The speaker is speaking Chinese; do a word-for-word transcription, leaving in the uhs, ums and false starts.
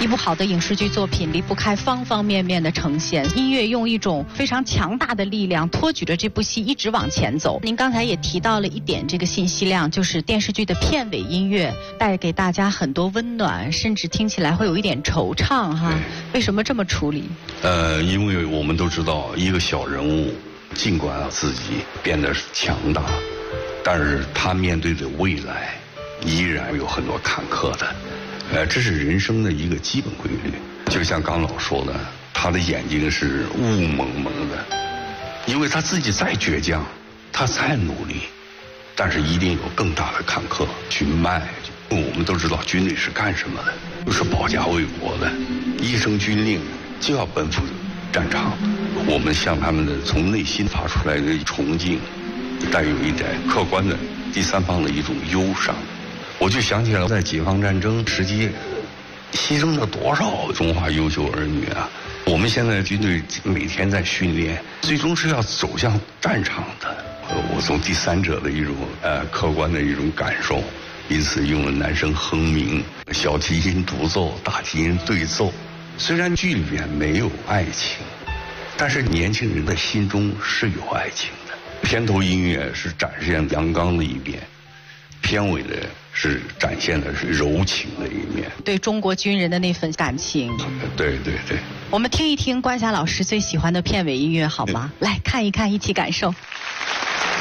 一部好的影视剧作品离不开方方面面的呈现，音乐用一种非常强大的力量托举着这部戏一直往前走。您刚才也提到了一点这个信息量，就是电视剧的片尾音乐带给大家很多温暖，甚至听起来会有一点惆怅哈。为什么这么处理？ 呃，因为我们都知道，一个小人物尽管自己变得强大，但是他面对的未来依然有很多坎坷的。呃，这是人生的一个基本规律。就像刚老说的，他的眼睛是雾蒙蒙的，因为他自己再倔强，他再努力，但是一定有更大的坎坷去迈。我们都知道军队是干什么的，就是保家卫国的，一声军令就要奔赴战场。我们向他们的从内心发出来的崇敬，带有一点客观的第三方的一种忧伤。我就想起来，在解放战争时期，牺牲了多少中华优秀儿女啊！我们现在军队每天在训练，最终是要走向战场的。我从第三者的一种呃客观的一种感受，因此用了男声哼鸣、小提琴独奏、大提琴对奏。虽然剧里边没有爱情，但是年轻人的心中是有爱情的。片头音乐是展现阳刚的一面，片尾的是展现的是柔情的一面， 对中国军人的那份感情。 对对对， 我们听一听关霞老师最喜欢的片尾音乐好吗？来看一看，一起感受。